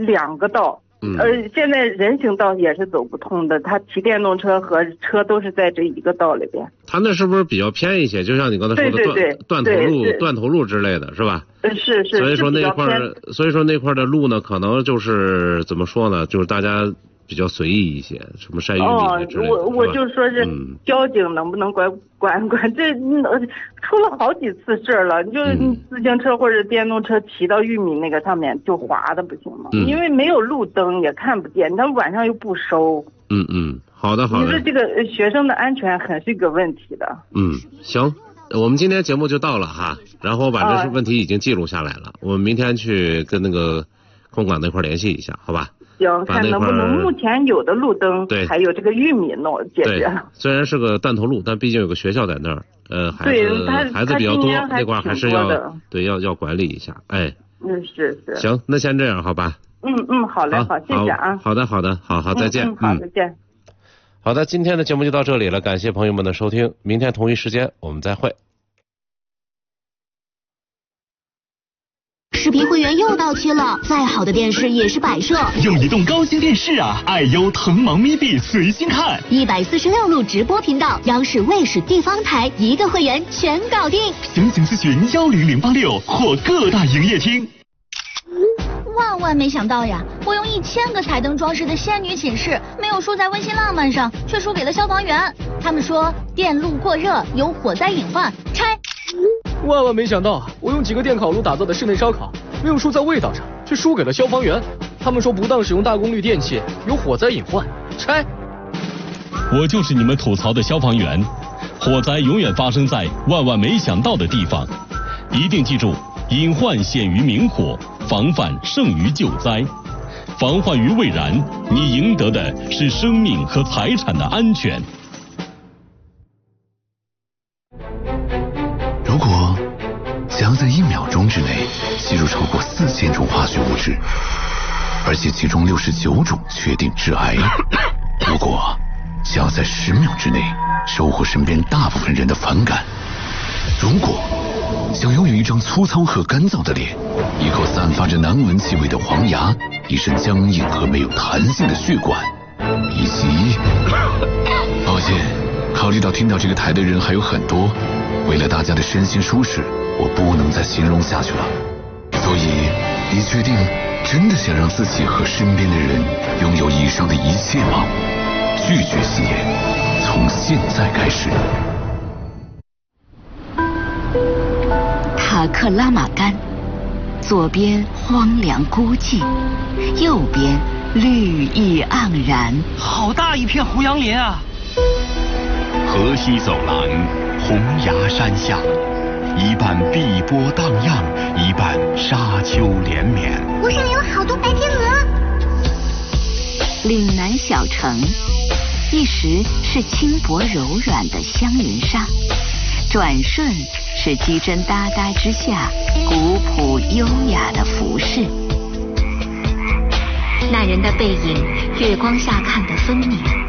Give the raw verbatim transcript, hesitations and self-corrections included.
两个道。 嗯， 呃，现在人行道也是走不通的，他骑电动车和车都是在这一个道里边。 他那是不是比较偏一些？就像你刚才说的对对对断断头路、断头路之类的，是吧？ 是是。 所以说那块儿，所以说那块的路呢，可能就是怎么说呢？就是大家比较随意一些，什么晒玉米之类的。 哦，我我就说是交警能不能管管管这，出了好几次事儿了，就是自行车或者电动车骑到玉米那个上面就滑的不行吗？ 嗯、 因为没有路灯也看不见，他晚上又不收。 嗯嗯，好的好的。 你说这个学生的安全很是一个问题的。 嗯，行。我们今天节目就到了哈，然后把这问题已经记录下来了，啊、我们明天去跟那个空管那块联系一下，好吧？ 行，看能不能目前有的路灯， 对， 还有这个玉米弄解决了。 虽然是个断头路，但毕竟有个学校在那儿，呃，孩子孩子比较多，那块还是要对要要管理一下，哎。 嗯，是是。 行，那先这样，好吧？ 嗯嗯，好嘞，好，谢谢啊。 好的好的，好好再见。 嗯，好，再见。 好的，今天的节目就到这里了，感谢朋友们的收听，明天同一时间我们再会。 视频会员又到期了，再好的电视也是摆设。 有移动高清电视啊，爱优腾芒咪币随心看， 一百四十六路直播频道，央视、卫视、地方台一个会员全搞定。 详情咨询幺零零八六或各大营业厅。 万万没想到呀！我用一千个彩灯装饰的仙女寝室，没有输在温馨浪漫上，却输给了消防员。他们说电路过热有火灾隐患，拆。 万万没想到，我用几个电烤炉打造的室内烧烤，没有输在味道上，却输给了消防员。他们说不当使用大功率电器有火灾隐患，拆。 我就是你们吐槽的消防员，火灾永远发生在万万没想到的地方，一定记住。隐患显于明火，防范胜于救灾。防患于未然，你赢得的是生命和财产的安全。 如果想要在一秒钟之内吸入超过四千种化学物质，而且其中六十九种确定致癌；如果想要在十秒之内收获身边大部分人的反感；如果想拥有一张粗糙和干燥的脸，一口散发着难闻气味的黄牙，一身僵硬和没有弹性的血管，以及……抱歉，考虑到听到这个台的人还有很多，为了大家的身心舒适，我不能再形容下去了。所以，你确定真的想让自己和身边的人拥有以上的一切吗？拒绝吸烟，从现在开始。 塔克拉玛干，左边荒凉孤寂，右边绿意盎然。 好大一片胡杨林啊！ 河西走廊，红崖山下，一半碧波荡漾，一半沙丘连绵。 湖上有好多白天鹅。 岭南小城，一时是轻薄柔软的香云纱，转瞬是机针搭搭之下古朴优雅的服饰。那人的背影，月光下看得分明。